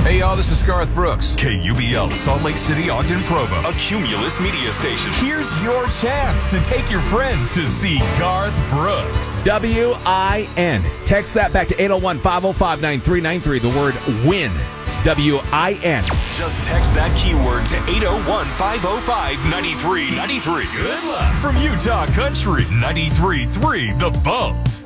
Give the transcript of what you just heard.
Hey y'all, this is Garth Brooks. KUBL, Salt Lake City, Ogden, Provo, a Cumulus media station. Here's your chance to take your friends to see Garth Brooks. WIN. Text that back to 801-505-9393. The word WIN. WIN. Just text that keyword to 801-505-9393. Good luck from Utah Country 93.3 The Bump.